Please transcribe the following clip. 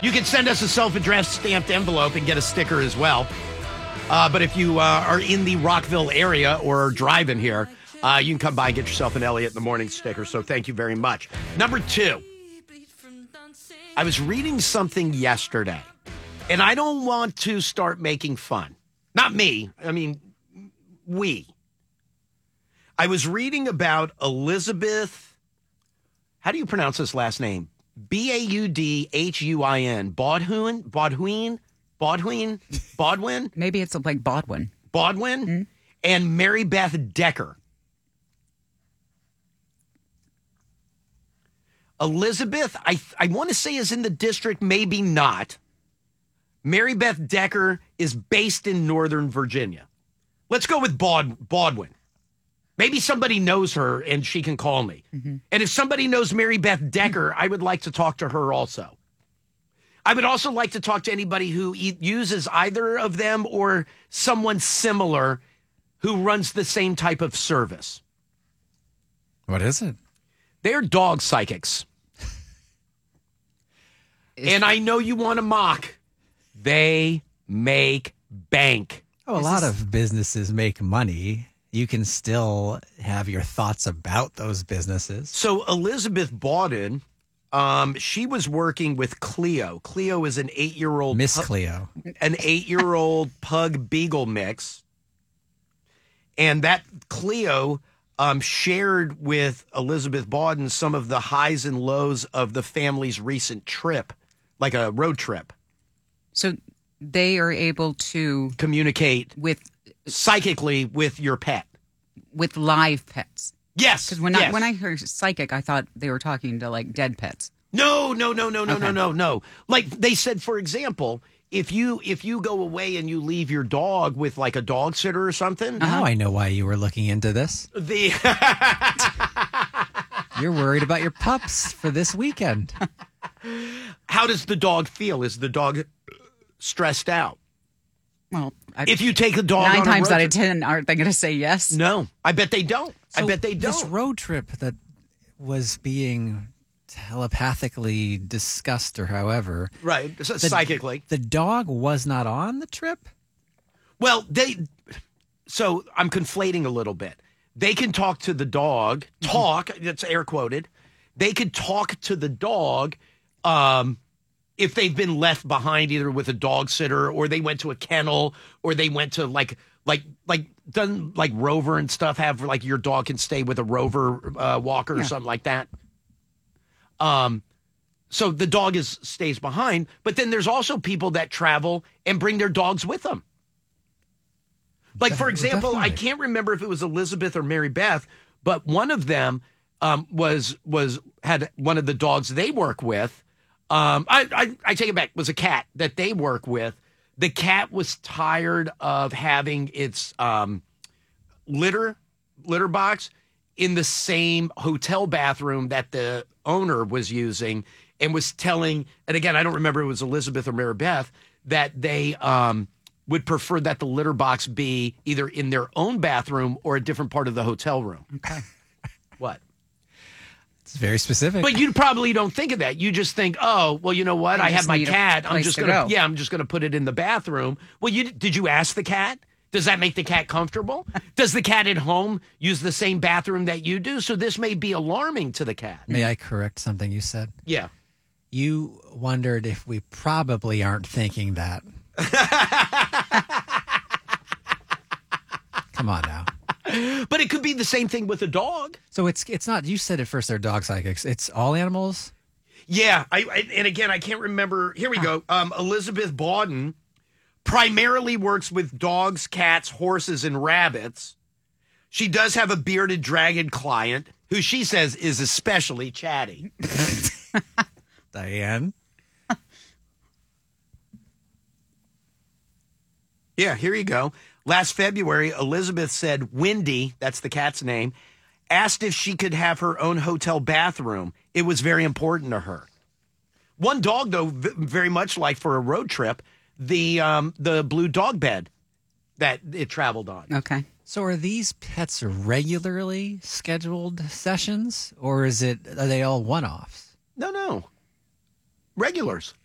You can send us a self-addressed stamped envelope and get a sticker as well. But if you are in the Rockville area or driving here, you can come by and get yourself an Elliot in the Morning sticker. So thank you very much. Number 2, I was reading something yesterday, and I don't want to start making fun. Not me. I mean, we. I was reading about Elizabeth. How do you pronounce this last name? Baudhuin. Bodwin? Maybe it's like Bodwin. Bodwin? Mm-hmm. And Mary Beth Decker. Elizabeth, I want to say is in the district, maybe not. Mary Beth Decker is based in Northern Virginia. Let's go with Bodwin. Maybe somebody knows her and she can call me. Mm-hmm. And if somebody knows Mary Beth Decker, I would like to talk to her also. I would also like to talk to anybody who uses either of them or someone similar who runs the same type of service. What is it? They're dog psychics. And I know you want to mock. They make bank. Oh, a lot of businesses make money. You can still have your thoughts about those businesses. So Elizabeth Bawden, she was working with Cleo. Cleo is an 8-year-old. Miss Cleo. An 8-year-old pug beagle mix. And that Cleo shared with Elizabeth Bawden some of the highs and lows of the family's recent trip, like a road trip. So they are able to communicate with psychically with your pet, with live pets. Yes, because when I heard psychic, I thought they were talking to like dead pets. No. Like they said, for example, if you go away and you leave your dog with like a dog sitter or something. Now I know why you were looking into this. You're worried about your pups for this weekend. How does the dog feel? Is the dog stressed out? Well, if you take a dog 9 on times a road out of 10, aren't they going to say yes? No, I bet they don't. This road trip that was being telepathically discussed or however. Right, psychically. The dog was not on the trip? Well, so I'm conflating a little bit. They can talk to the dog, that's air quoted. They could talk to the dog if they've been left behind either with a dog sitter or they went to a kennel or they went to like done like Rover and stuff, have like your dog can stay with a Rover walker or something like that. So the dog stays behind, but then there's also people that travel and bring their dogs with them. Like, for example, I can't remember if it was Elizabeth or Mary Beth, but one of them had one of the dogs they work with. I take it back, was a cat that they work with. The cat was tired of having its litter box in the same hotel bathroom that the owner was using, and was telling, and again, I don't remember if it was Elizabeth or Mary Beth, that they would prefer that the litter box be either in their own bathroom or a different part of the hotel room. Okay. What? It's very specific. But you probably don't think of that. You just think, oh, well, you know what? I have my cat. I'm just gonna put it in the bathroom. Well, did you ask the cat? Does that make the cat comfortable? Does the cat at home use the same bathroom that you do? So this may be alarming to the cat. May I correct something you said? Yeah. You wondered if we probably aren't thinking that. Come on now. But it could be the same thing with a dog. So it's not, you said at first they're dog psychics. It's all animals? Yeah. And again, I can't remember. Here we go. Elizabeth Bawden primarily works with dogs, cats, horses, and rabbits. She does have a bearded dragon client who she says is especially chatty. Diane? Yeah, here you go. Last February, Elizabeth said Wendy, that's the cat's name, asked if she could have her own hotel bathroom. It was very important to her. One dog, though, very much like for a road trip, the blue dog bed that it traveled on. Okay. So are these pets regularly scheduled sessions, or are they all one-offs? No. Regulars.